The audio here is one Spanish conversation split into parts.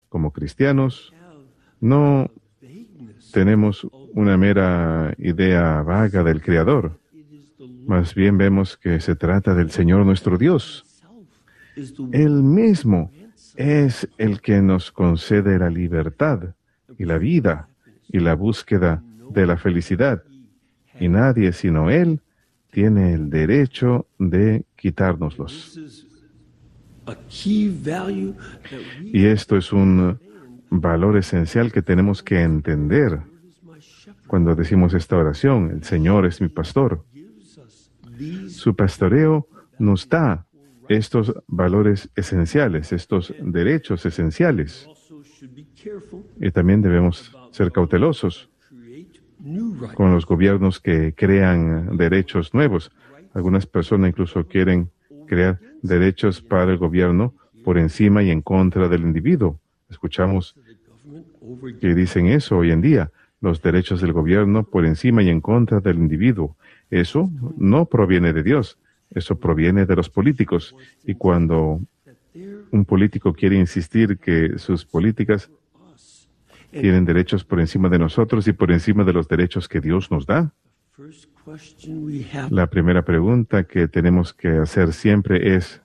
como cristianos, no tenemos una mera idea vaga del Creador. Más bien vemos que se trata del Señor nuestro Dios. Él mismo es el que nos concede la libertad y la vida y la búsqueda de la felicidad. Y nadie sino Él tiene el derecho de quitárnoslos. Y esto es un valor esencial que tenemos que entender cuando decimos esta oración: el Señor es mi pastor. Su pastoreo nos da estos valores esenciales, estos derechos esenciales. Y también debemos ser cautelosos con los gobiernos que crean derechos nuevos. Algunas personas incluso quieren crear derechos para el gobierno por encima y en contra del individuo. Escuchamos que dicen eso hoy en día: los derechos del gobierno por encima y en contra del individuo. Eso no proviene de Dios, eso proviene de los políticos. Y cuando un político quiere insistir que sus políticas tienen derechos por encima de nosotros y por encima de los derechos que Dios nos da, la primera pregunta que tenemos que hacer siempre es: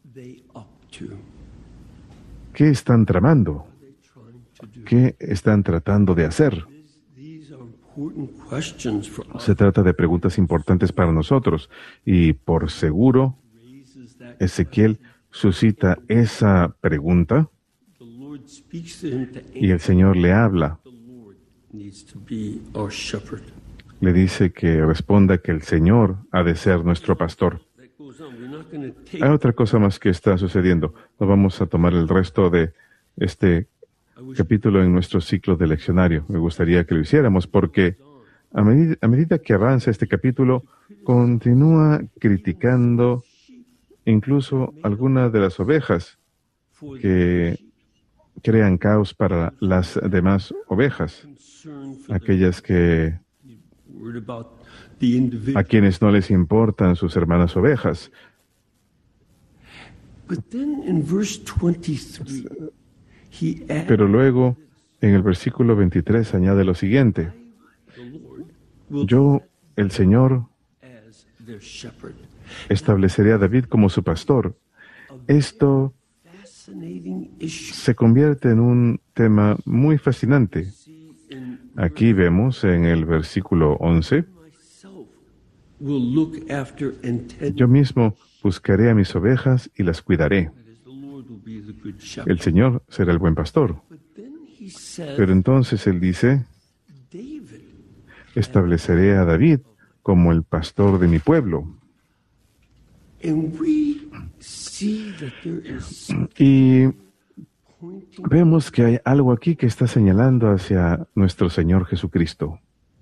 ¿qué están tramando? ¿Qué están tratando de hacer? Se trata de preguntas importantes para nosotros, y por seguro Ezequiel suscita esa pregunta y el Señor le habla. Le dice que responda que el Señor ha de ser nuestro pastor. Hay otra cosa más que está sucediendo. No vamos a tomar el resto de este capítulo en nuestro ciclo de leccionario. Me gustaría que lo hiciéramos porque a medida que avanza este capítulo, continúa criticando incluso algunas de las ovejas que crean caos para las demás ovejas, aquellas a quienes no les importan sus hermanas ovejas. Pero luego, en el versículo 23, añade lo siguiente: yo, el Señor, estableceré a David como su pastor. Esto se convierte en un tema muy fascinante. Aquí vemos en el versículo 11: yo mismo buscaré a mis ovejas y las cuidaré. El Señor será el buen pastor. Pero entonces Él dice: estableceré a David como el pastor de mi pueblo. Y vemos que hay algo aquí que está señalando hacia nuestro Señor Jesucristo,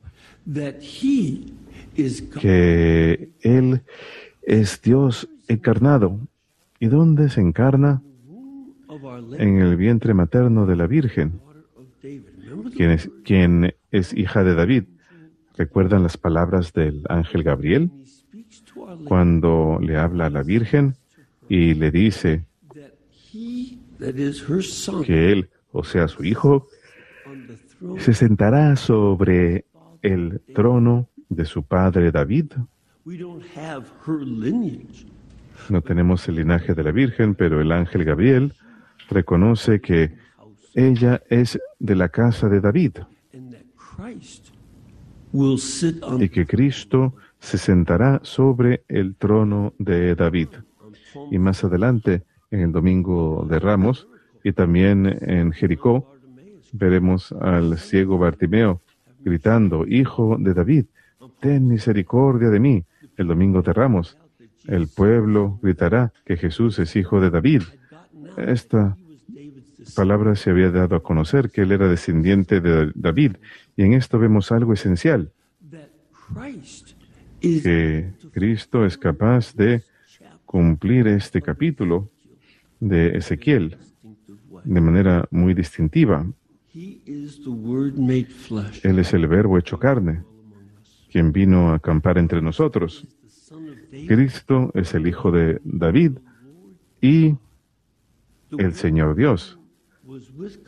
que Él es Dios encarnado. ¿Y dónde se encarna? En el vientre materno de la Virgen, quien es hija de David. ¿Recuerdan las palabras del ángel Gabriel cuando le habla a la Virgen y le dice que él, o sea, su hijo, se sentará sobre el trono de su padre David? No tenemos el linaje de la Virgen, pero el ángel Gabriel reconoce que ella es de la casa de David y que Cristo se sentará sobre el trono de David. Y más adelante, en el Domingo de Ramos y también en Jericó, veremos al ciego Bartimeo gritando: Hijo de David, ten misericordia de mí. El Domingo de Ramos, el pueblo gritará que Jesús es hijo de David. Esta palabra se había dado a conocer que él era descendiente de David, y en esto vemos algo esencial: que Cristo es capaz de cumplir este capítulo de Ezequiel de manera muy distintiva. Él es el Verbo hecho carne, quien vino a acampar entre nosotros. Cristo es el Hijo de David y el Señor Dios.